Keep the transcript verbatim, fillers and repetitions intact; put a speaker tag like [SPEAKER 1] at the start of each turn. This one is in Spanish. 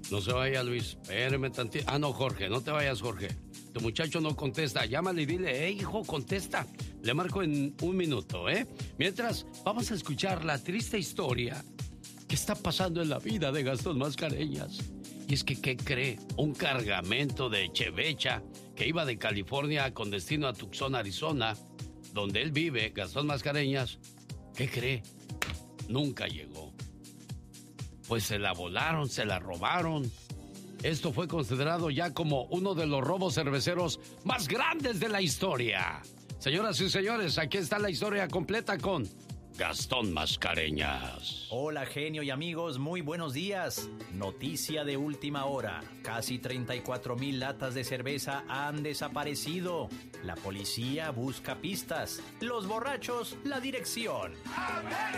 [SPEAKER 1] No se vaya, Luis. Espérame tantito. Ah, no, Jorge, no te vayas, Jorge. Tu muchacho no contesta. Llámale y dile, eh, hijo, contesta. Le marco en un minuto, ¿eh? Mientras, vamos a escuchar la triste historia que está pasando en la vida de Gastón Mascareñas. Y es que, ¿qué cree? Un cargamento de chevecha que iba de California con destino a Tucson, Arizona, donde él vive, Gastón Mascareñas. ¿Qué cree? Nunca llegó. Pues se la volaron, se la robaron. Esto fue considerado ya como uno de los robos cerveceros más grandes de la historia. Señoras y señores, aquí está la historia completa con Gastón Mascareñas.
[SPEAKER 2] Hola, genio y amigos, muy buenos días. Noticia de última hora. Casi treinta y cuatro mil latas de cerveza han desaparecido. La policía busca pistas. Los borrachos, la dirección. ¡América!